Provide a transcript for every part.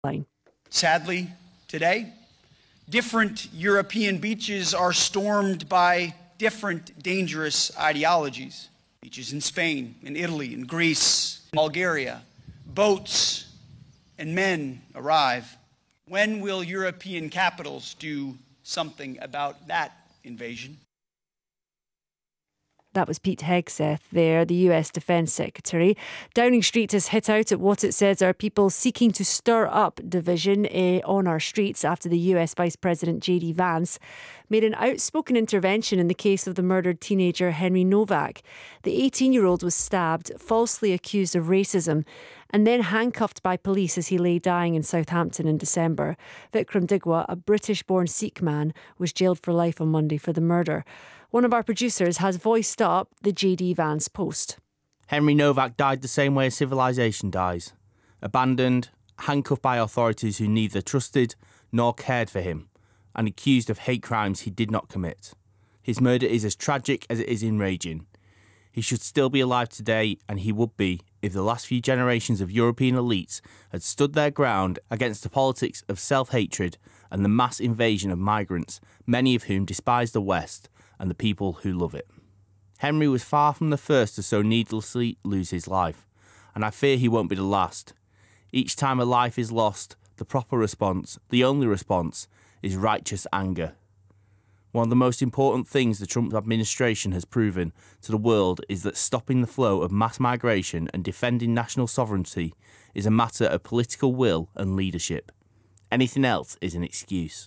line. Sadly, today, different European beaches are stormed by different dangerous ideologies. Beaches in Spain, in Italy, in Greece, in Bulgaria. Boats and men arrive. When will European capitals do something about that invasion? That was Pete Hegseth there, the US Defence Secretary. Downing Street has hit out at what it says are people seeking to stir up division on our streets after the US Vice President JD Vance made an outspoken intervention in the case of the murdered teenager Henry Novak. The 18-year-old was stabbed, falsely accused of racism, and then handcuffed by police as he lay dying in Southampton in December. Vikram Digwa, a British-born Sikh man, was jailed for life on Monday for the murder. One of our producers has voiced up the JD Vance post. Henry Novak died the same way a civilization dies. Abandoned, handcuffed by authorities who neither trusted nor cared for him, and accused of hate crimes he did not commit. His murder is as tragic as it is enraging. He should still be alive today, and he would be if the last few generations of European elites had stood their ground against the politics of self-hatred and the mass invasion of migrants, many of whom despise the West and the people who love it. Henry was far from the first to so needlessly lose his life, and I fear he won't be the last. Each time a life is lost, the proper response, the only response, is righteous anger. One of the most important things the Trump administration has proven to the world is that stopping the flow of mass migration and defending national sovereignty is a matter of political will and leadership. Anything else is an excuse.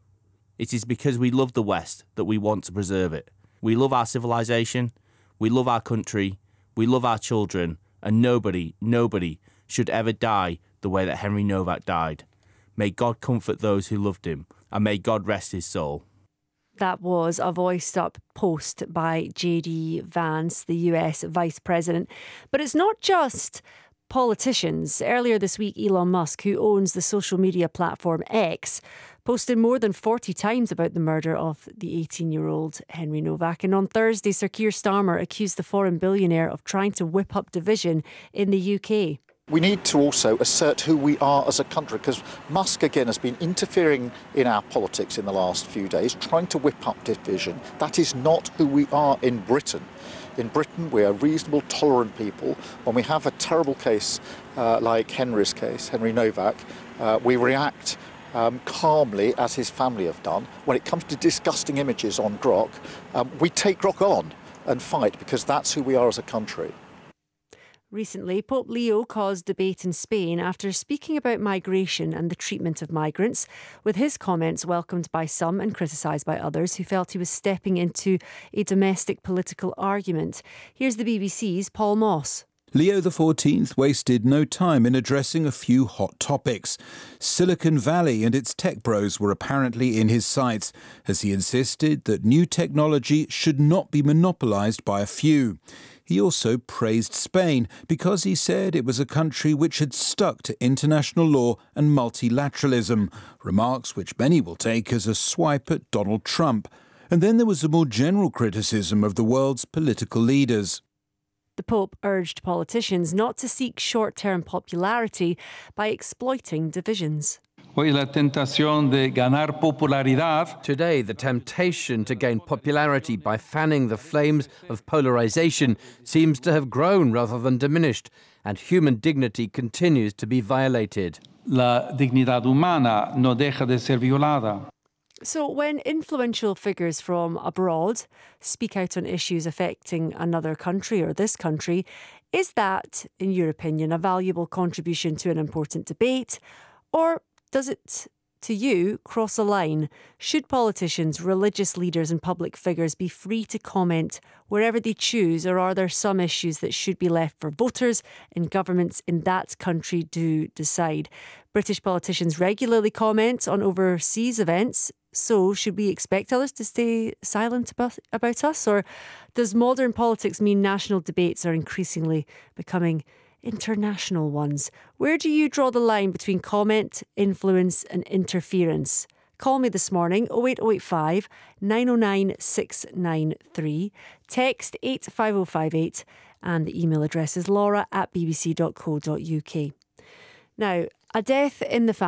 It is because we love the West that we want to preserve it. We love our civilization, we love our country, we love our children, and nobody should ever die the way that Henry Novak died. May God comfort those who loved him, and may God rest his soul. That was a voiced up post by JD Vance, the US Vice President. But it's not just politicians. Earlier this week, Elon Musk, who owns the social media platform X, posted more than 40 times about the murder of the 18-year-old Henry Novak. And on Thursday, Sir Keir Starmer accused the foreign billionaire of trying to whip up division in the UK. We need to also assert who we are as a country, because Musk, again, has been interfering in our politics in the last few days, trying to whip up division. That is not who we are in Britain. In Britain, we are reasonable, tolerant people. When we have a terrible case like Henry's case, Henry Novak, we react calmly, as his family have done. When it comes to disgusting images on Grok, we take Grok on and fight, because that's who we are as a country. Recently, Pope Leo caused debate in Spain after speaking about migration and the treatment of migrants, with his comments welcomed by some and criticised by others who felt he was stepping into a domestic political argument. Here's the BBC's Paul Moss. Leo XIV wasted no time in addressing a few hot topics. Silicon Valley and its tech bros were apparently in his sights, as he insisted that new technology should not be monopolised by a few. He also praised Spain because he said it was a country which had stuck to international law and multilateralism, remarks which many will take as a swipe at Donald Trump. And then there was a more general criticism of the world's political leaders. The Pope urged politicians not to seek short-term popularity by exploiting divisions. Today, the temptation to gain popularity by fanning the flames of polarization seems to have grown rather than diminished, and human dignity continues to be violated. La dignidad humana no deja de ser violada. So when influential figures from abroad speak out on issues affecting another country or this country, is that, in your opinion, a valuable contribution to an important debate? Or does it, to you, cross a line? Should politicians, religious leaders and public figures be free to comment wherever they choose, or are there some issues that should be left for voters and governments in that country to decide? British politicians regularly comment on overseas events, so should we expect others to stay silent about us? Or does modern politics mean national debates are increasingly becoming international ones? Where do you draw the line between comment, influence and interference? Call me this morning, 08085 909 693. Text 85058 and the email address is laura@bbc.co.uk. Now, A death in the family.